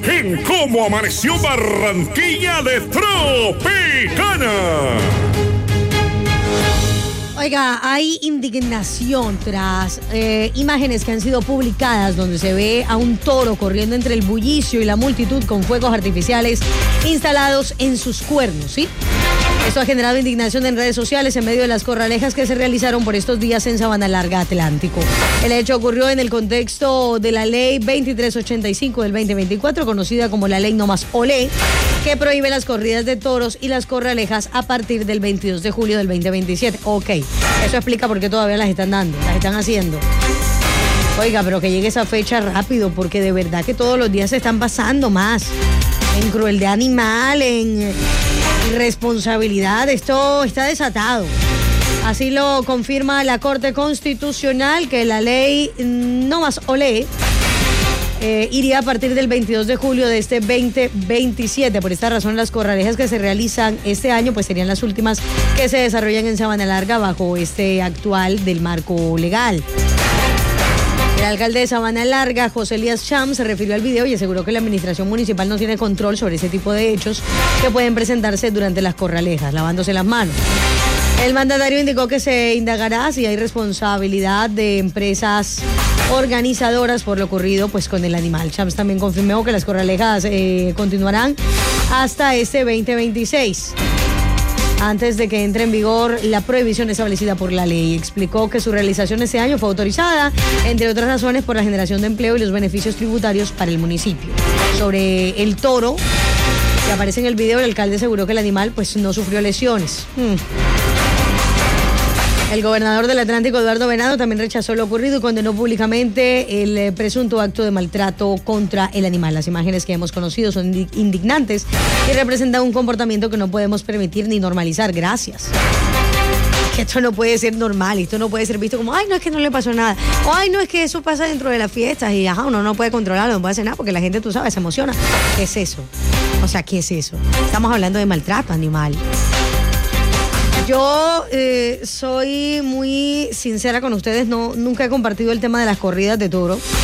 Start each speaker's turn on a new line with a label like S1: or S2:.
S1: En cómo amaneció Barranquilla de Tropicana.
S2: Oiga, hay indignación tras imágenes que han sido publicadas donde se ve a un toro corriendo entre el bullicio y la multitud con fuegos artificiales instalados en sus cuernos, ¿sí? Esto ha generado indignación en redes sociales en medio de las corralejas que se realizaron por estos días en Sabana Larga, Atlántico. El hecho ocurrió en el contexto de la ley 2385 del 2024, conocida como la ley No Más Olé, que prohíbe las corridas de toros y las corralejas a partir del 22 de julio del 2027. Ok, eso explica por qué todavía las están dando, las están haciendo. Oiga, pero que llegue esa fecha rápido, porque de verdad que todos los días se están pasando más en crueldad animal, en irresponsabilidad. Esto está desatado. Así lo confirma la Corte Constitucional, que la ley No Más Olé iría a partir del 22 de julio de este 2027. Por esta razón, las corralejas que se realizan este año pues serían las últimas que se desarrollan en Sabana Larga bajo este actual del marco legal. El alcalde de Sabana Larga, José Elías Cham, se refirió al video y aseguró que la administración municipal no tiene control sobre ese tipo de hechos que pueden presentarse durante las corralejas, lavándose las manos. El mandatario indicó que se indagará si hay responsabilidad de empresas organizadoras por lo ocurrido pues con el animal. Chams también confirmó que las corralejas continuarán hasta este 2026. Antes de que entre en vigor la prohibición establecida por la ley. Explicó que su realización este año fue autorizada, entre otras razones, por la generación de empleo y los beneficios tributarios para el municipio. Sobre el toro que aparece en el video, el alcalde aseguró que el animal pues no sufrió lesiones. El gobernador del Atlántico, Eduardo Venado, también rechazó lo ocurrido y condenó públicamente el presunto acto de maltrato contra el animal. Las imágenes que hemos conocido son indignantes y representan un comportamiento que no podemos permitir ni normalizar. Gracias. Que esto no puede ser normal, esto no puede ser visto como, ay, no, es que no le pasó nada. O, ay, no, es que eso pasa dentro de las fiestas y, ajá, uno no puede controlarlo, no puede hacer nada porque la gente, tú sabes, se emociona. ¿Qué es eso? O sea, ¿qué es eso? Estamos hablando de maltrato animal. Yo soy muy sincera con ustedes, nunca he compartido el tema de las corridas de toro.